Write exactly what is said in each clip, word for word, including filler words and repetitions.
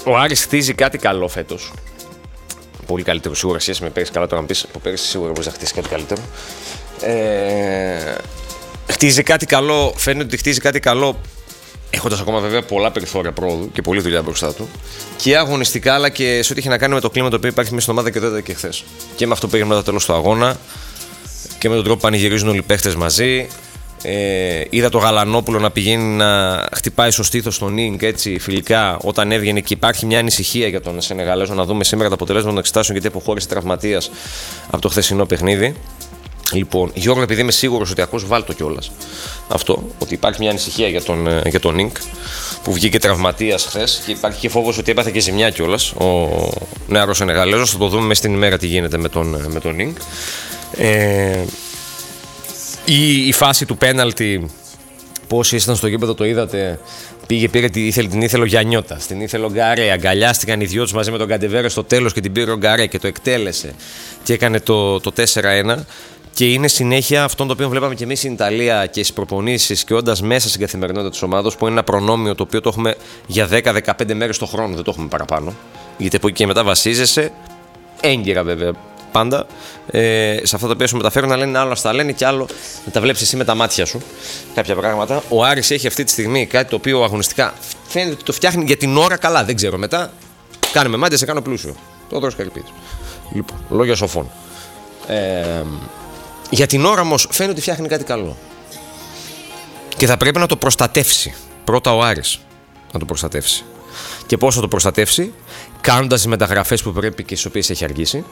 Ο Άρης χτίζει κάτι καλό φέτος. Πολύ καλύτερο σίγουρα σχέση με πέρυσι. Καλά τώρα να πεις από πέρυσι σίγουρα μπορείς να χτίσει κάτι καλύτερο. Ε, χτίζει κάτι καλό, φαίνεται ότι χτίζει κάτι καλό, έχοντας ακόμα βέβαια πολλά περιθώρια πρόοδου και πολλή δουλειά μπροστά του. Και αγωνιστικά, αλλά και σε ό,τι έχει να κάνει με το κλίμα το οποίο υπάρχει μέσα στην ομάδα και το είδατε και χθες. Και με αυτό που έγινε μετά το τέλος του αγώνα και με τον τρόπο που πανηγυρίζουν όλοι οι παίχτες μαζί. Ε, είδα το Γαλανόπουλο να πηγαίνει να χτυπάει στο στήθος τον Ινκ έτσι φιλικά όταν έβγαινε και υπάρχει μια ανησυχία για τον Σενεγαλέζο να δούμε σήμερα τα αποτελέσματα των εξετάσεων γιατί αποχώρησε τραυματίας από το χθεσινό παιχνίδι. Λοιπόν, Γιώργο, επειδή είμαι σίγουρος ότι ακούς, βάλ' το κιόλας αυτό, ότι υπάρχει μια ανησυχία για τον, για τον Ινκ που βγήκε τραυματίας χθες και υπάρχει και φόβος ότι έπαθε και ζημιά κιόλας ο νεαρός Σενεγαλέζος. Θα το δούμε μέσα στην ημέρα τι γίνεται με τον, με τον Ινκ. Ε, η, η φάση του πέναλτι, πόσοι ήσταν στο γήπεδο το είδατε, πήγε, πήρε, ήθελε, την ήθελε ο Γιαννιώτας, την ήθελε ο Γκαρέ, αγκαλιάστηκαν οι δυο τους μαζί με τον Καντεβέρε στο τέλος και την πήρε ο Γκαρέ και το εκτέλεσε και έκανε το, το τέσσερα ένα. Και είναι συνέχεια αυτό το οποίο βλέπαμε και εμείς στην Ιταλία και στις προπονήσεις και όντας μέσα στην καθημερινότητα της ομάδας, που είναι ένα προνόμιο το οποίο το έχουμε για δέκα με δεκαπέντε μέρες το χρόνο, δεν το έχουμε παραπάνω. Γιατί από εκεί και μετά βασίζεσαι, έγκυρα βέβαια πάντα, ε, σε αυτά τα οποία σου μεταφέρουν να λένε άλλο, στα λένε και άλλο να τα βλέπεις εσύ με τα μάτια σου. Κάποια πράγματα. Ο Άρης έχει αυτή τη στιγμή κάτι το οποίο αγωνιστικά φαίνεται ότι το φτιάχνει για την ώρα καλά. Δεν ξέρω μετά. Κάνε με μάτια, σε κάνω πλούσιο. Το δρόσο Καρυπίδης. Λοιπόν, λόγια σοφών. Ε, Για την ώρα όμως φαίνεται ότι φτιάχνει κάτι καλό. Και θα πρέπει να το προστατεύσει. Πρώτα ο Άρης να το προστατεύσει. Και πώς θα το προστατεύσει? Κάνοντας τις μεταγραφές που πρέπει και στις οποίες έχει αργήσει.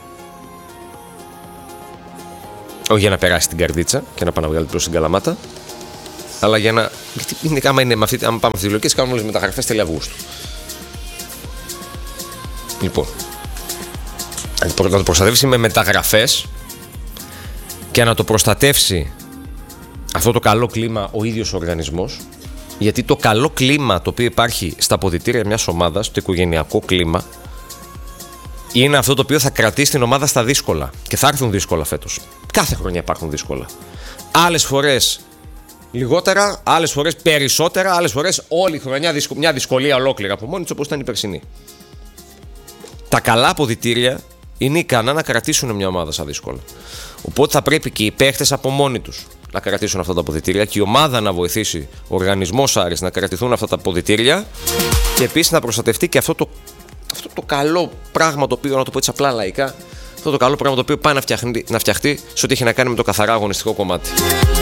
Όχι για να περάσει την καρδίτσα και να πάει να βγάλει προς την Καλαμάτα. Αλλά για να. Γιατί είναι, άμα, είναι, αυτή, άμα πάμε αυτή τη λογική, κάνουμε όλες τις μεταγραφές τέλη Αυγούστου. Λοιπόν. Να το προστατεύσει με μεταγραφές. Και να το προστατεύσει αυτό το καλό κλίμα ο ίδιος ο οργανισμός. Γιατί το καλό κλίμα το οποίο υπάρχει στα αποδυτήρια μιας ομάδας, το οικογενειακό κλίμα, είναι αυτό το οποίο θα κρατήσει την ομάδα στα δύσκολα. Και θα έρθουν δύσκολα φέτος. Κάθε χρονιά υπάρχουν δύσκολα. Άλλες φορές λιγότερα, άλλες φορές περισσότερα, άλλες φορές όλη η χρονιά μια δυσκολία ολόκληρα από μόνη της, όπως ήταν η περσινή. Τα καλά αποδυτήρια είναι ικανά να κρατήσουν μια ομάδα στα δύσκολα. Οπότε θα πρέπει και οι παίχτες από μόνοι τους να κρατήσουν αυτά τα αποδυτήρια και η ομάδα να βοηθήσει, ο οργανισμός Άρης να κρατηθούν αυτά τα αποδυτήρια και επίσης να προστατευτεί και αυτό το, αυτό το καλό πράγμα το οποίο, να το πω έτσι απλά λαϊκά, αυτό το καλό πράγμα το οποίο πάει να φτιαχτεί, να φτιαχτεί σε ό,τι έχει να κάνει με το καθαρά αγωνιστικό κομμάτι.